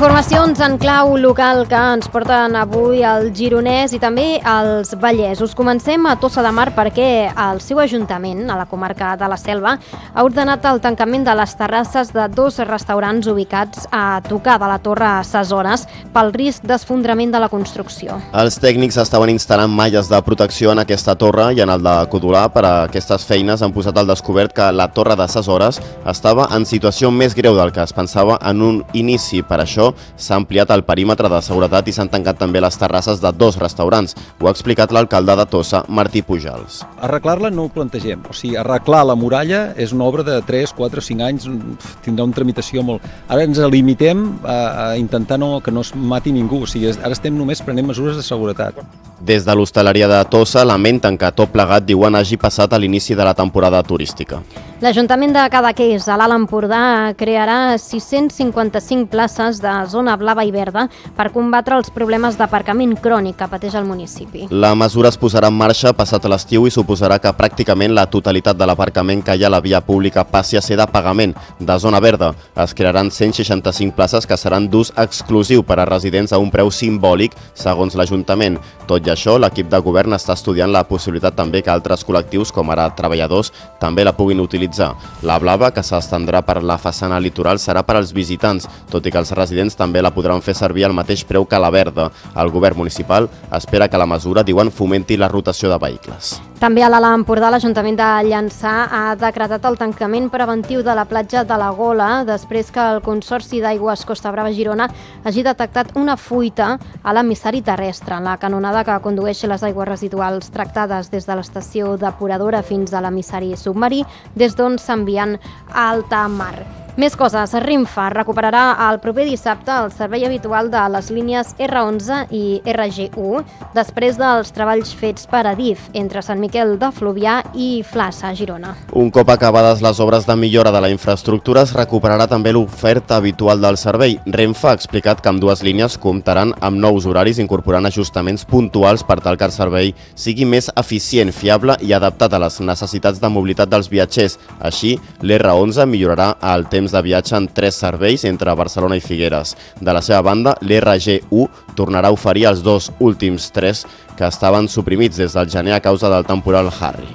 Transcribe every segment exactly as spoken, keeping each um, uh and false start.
Informacions en clau local que ens porten avui al Gironès i també als Vallès. Comencem a Tossa de Mar perquè el seu ajuntament, a la comarca de la Selva, ha ordenat el tancament de les terrasses de dos restaurants ubicats a tocar de la Torre Ses pel risc d'esfondrament de la construcció. Els tècnics estaven instal·lant malles de protecció en aquesta torre i en el de Codolà. Per a aquestes feines han posat al descobert que la Torre de Ses estava en situació més greu del que es pensava en un inici. Per això s'ha ampliat el perímetre de seguretat i s'han tancat també les terrasses de dos restaurants. Ho ha explicat l'alcalde de Tossa, Martí Pujals. Arreglar-la no ho plantegem. O sigui, arreglar la muralla és una obra de tres, quatre, cinc anys, tindrà una tramitació molt... Ara ens limitem a, a intentar no, que no es mati ningú. O sigui, ara estem només prenent mesures de seguretat. Des de l'hostaleria de Tossa lamenten que tot plegat, diuen, hagi passat a l'inici de la temporada turística. L'Ajuntament de Cadaqués, a l'Alt Empordà, crearà sis-cents cinquanta-cinc places de zona blava i verda per combatre els problemes d'aparcament crònic que pateix el municipi. La mesura es posarà en marxa passat l'estiu i suposarà que pràcticament la totalitat de l'aparcament que hi ha a la via pública passi a ser de pagament. De zona verda es crearan cent seixanta-cinc places que seran d'ús exclusiu per a residents a un preu simbòlic, segons l'Ajuntament. Tot i això, l'equip de govern està estudiant la possibilitat també que altres col·lectius, com ara treballadors, també la puguin utilitzar. La blava, que s'estendrà per la façana litoral, serà per als visitants, tot i que els residents també la podran fer servir al mateix preu que la verda. El govern municipal espera que la mesura, diuen, fomenti la rotació de vehicles. També a l'Alt Empordà, l'Ajuntament de Llançà ha decretat el tancament preventiu de la platja de la Gola després que el Consorci d'Aigües Costa Brava Girona hagi detectat una fuita a l'emissari terrestre, en la canonada que condueix les aigües residuals tractades des de l'estació depuradora fins a l'emissari submarí, des d'on s'envien a alta mar. Més coses. Renfe recuperarà el proper dissabte el servei habitual de les línies erre onze i erre ge u després dels treballs fets per Adif entre Sant Miquel de Fluvià i Flassa, Girona. Un cop acabades les obres de millora de la infraestructura, es recuperarà també l'oferta habitual del servei. Renfe ha explicat que ambdues línies comptaran amb nous horaris, incorporant ajustaments puntuals per tal que el servei sigui més eficient, fiable i adaptat a les necessitats de mobilitat dels viatgers. Així, l'erre onze millorarà el temps de viatge en tres serveis entre Barcelona i Figueres. De la seva banda, l'erre ge u tornarà a oferir els dos últims tres que estaven suprimits des del gener a causa del temporal Harry.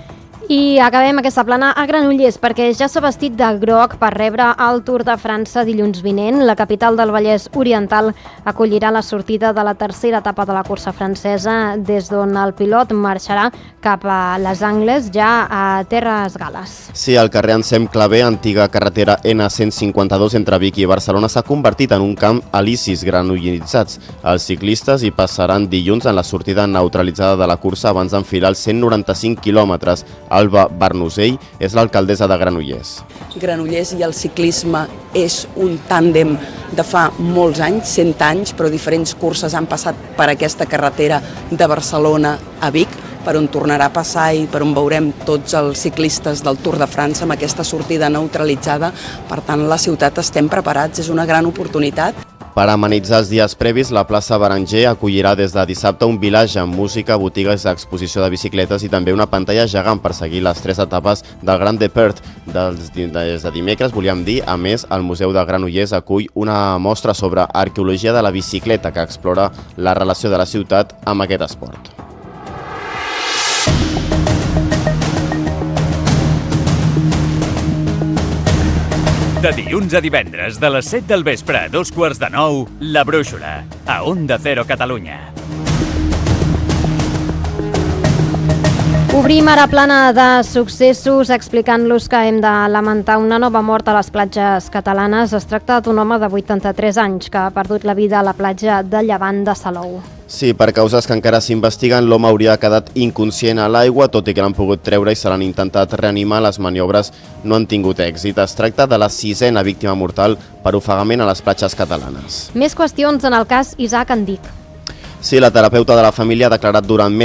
I acabem aquesta plana a Granollers perquè ja s'ha vestit de groc per rebre el Tour de França dilluns vinent. La capital del Vallès Oriental acollirà la sortida de la tercera etapa de la cursa francesa, des d'on el pilot marxarà cap a les Angles, ja a Terres Gal·les. Sí, el carrer Ensem Clavé, antiga carretera ene cent cinquanta-dos entre Vic i Barcelona, s'ha convertit en un camp elisis granollitzats. Els ciclistes hi passaran dilluns en la sortida neutralitzada de la cursa abans d'enfilar els cent noranta-cinc quilòmetres. Alba Barnusell és l'alcaldessa de Granollers. Granollers i el ciclisme és un tàndem de fa molts anys, cent anys, però diferents curses han passat per aquesta carretera de Barcelona a Vic, per on tornarà a passar i per on veurem tots els ciclistes del Tour de França amb aquesta sortida neutralitzada. Per tant, la ciutat estem preparats, és una gran oportunitat. Per amenitzar els dies previs, la plaça Berenger acollirà des de dissabte un vilatge amb música, botigues, exposició de bicicletes i també una pantalla gegant per seguir les tres etapes del Grand Depart. Des de dimecres, volíem dir, a més, el Museu de Granollers acull una mostra sobre arqueologia de la bicicleta que explora la relació de la ciutat amb aquest esport. De dilluns a divendres, de les set del vespre a dos quarts de nou, La Brúixola, a Onda Cero Catalunya. Obrim ara plana de successos explicant-los que hem de lamentar una nova mort a les platges catalanes. Es tracta d'un home de vuitanta-tres anys que ha perdut la vida a la platja de Llevant de Salou. Sí, per causes que encara s'investiguen, l'home hauria quedat inconscient a l'aigua, tot i que l'han pogut treure i se l'han intentat reanimar. Les maniobres no han tingut èxit. Es tracta de la sisena víctima mortal per ofegament a les platges catalanes. Més qüestions en el cas Isaac Andic. Sí, la terapeuta de la família ha declarat durant més